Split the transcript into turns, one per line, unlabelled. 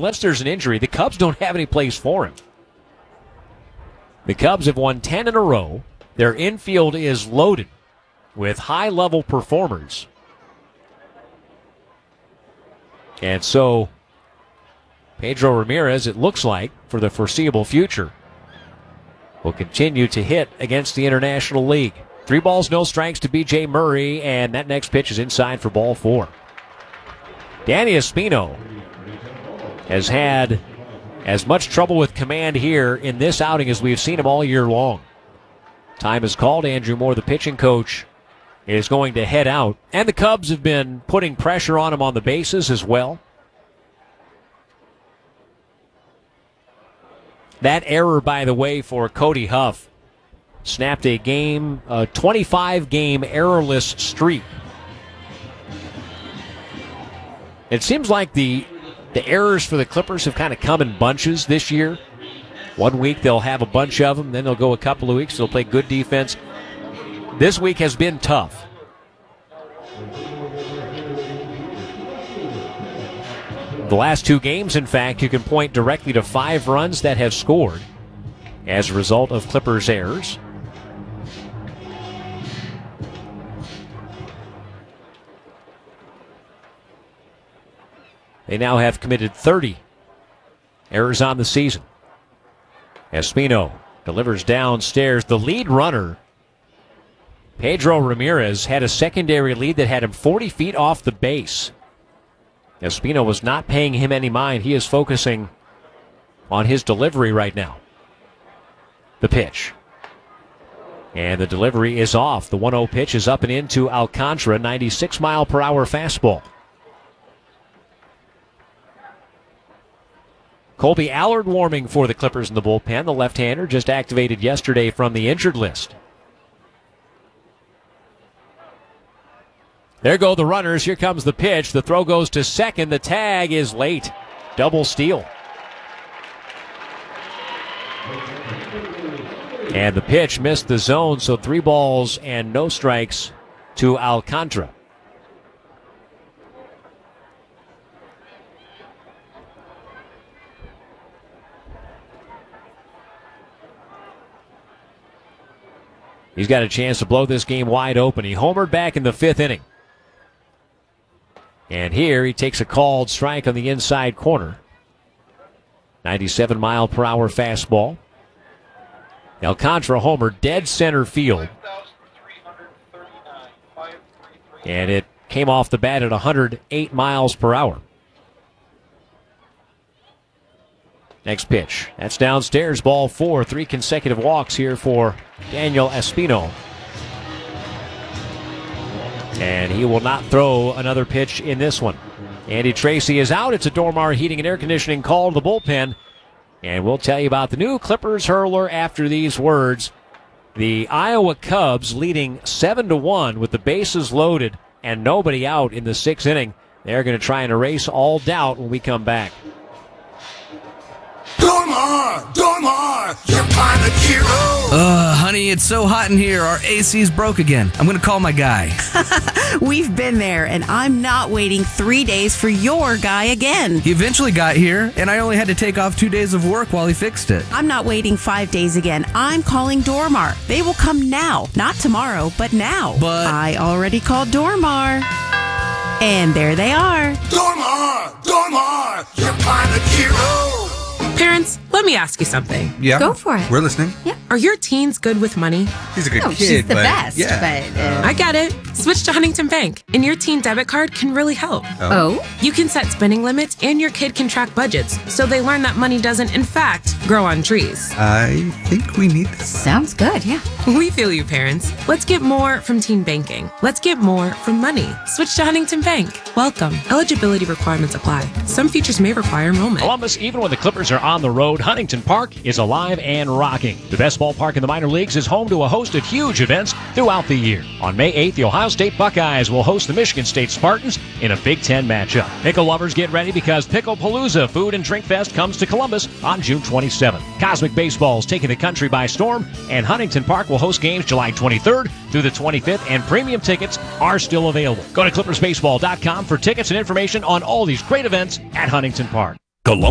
unless there's an injury, the Cubs don't have any place for him. The Cubs have won 10 in a row. Their infield is loaded with high-level performers. And so, Pedro Ramirez, it looks like, for the foreseeable future, will continue to hit against the International League. 3 balls, no strikes to B.J. Murray, and that next pitch is inside for ball 4. Danny Espino has had as much trouble with command here in this outing as we've seen him all year long. Time is called. Andrew Moore, the pitching coach, is going to head out. And the Cubs have been putting pressure on him on the bases as well. That error, by the way, for Cody Huff snapped a 25-game errorless streak. It seems like the errors for the Clippers have kind of come in bunches this year. One week they'll have a bunch of them, then they'll go a couple of weeks, they'll play good defense. This week has been tough. The last 2 games, in fact, you can point directly to 5 runs that have scored as a result of Clippers errors. They now have committed 30 errors on the season. Espino delivers downstairs. The lead runner, Pedro Ramirez, had a secondary lead that had him 40 feet off the base. Espino was not paying him any mind. He is focusing on his delivery right now. The pitch. And the delivery is off. The 1-0 pitch is up and into Alcantara, 96-mile-per-hour fastball. Colby Allard warming for the Clippers in the bullpen. The left-hander just activated yesterday from the injured list. There go the runners. Here comes the pitch. The throw goes to second. The tag is late. Double steal. And the pitch missed the zone, so 3 balls and no strikes to Alcantara. He's got a chance to blow this game wide open. He homered back in the 5th inning. And here he takes a called strike on the inside corner. 97-mile-per-hour fastball. Alcantara homer, dead center field. And it came off the bat at 108 miles per hour. Next pitch. That's downstairs, ball 4. 3 consecutive walks here for Daniel Espino. And he will not throw another pitch in this one. Andy Tracy is out. It's a Dormar Heating and Air Conditioning call to the bullpen. And we'll tell you about the new Clippers hurler after these words. The Iowa Cubs leading 7-1 with the bases loaded and nobody out in the 6th inning. They're going to try and erase all doubt when we come back.
Dormar, your pilot hero.
Honey, it's so hot in here. Our AC's broke again. I'm going to call my guy.
We've been there, and I'm not waiting 3 days for your guy again.
He eventually got here, and I only had to take off 2 days of work while he fixed it.
I'm not waiting 5 days again. I'm calling Dormar. They will come now. Not tomorrow, but now.
But
I already called Dormar. And there they are.
Dormar, your pilot hero.
Parents, let me ask you something.
Yeah.
Go for it.
We're listening.
Yeah.
Are your teens good with money?
He's a good kid,
she's the
but
best.
yeah.
But
I get it. Switch to Huntington Bank, and your teen debit card can really help.
oh,
You can set spending limits, and your kid can track budgets, so they learn that money doesn't, in fact, grow on trees.
I think we need this.
sounds good. Yeah.
We feel you, parents. Let's get more from teen banking. Let's get more from money. Switch to Huntington Bank. Welcome. Eligibility requirements apply. Some features may require enrollment.
Columbus, even when the Clippers are on the road, Huntington Park is alive and rocking. The best ballpark in the minor leagues is home to a host of huge events throughout the year. On May 8th, the Ohio State Buckeyes will host the Michigan State Spartans in a Big Ten matchup. Pickle lovers, get ready because Picklepalooza Food and Drink Fest comes to Columbus on June 27th. Cosmic Baseball's taking the country by storm, and Huntington Park will host games July 23rd through the 25th, and premium tickets are still available. Go to ClippersBaseball.com for tickets and information on all these great events at Huntington Park.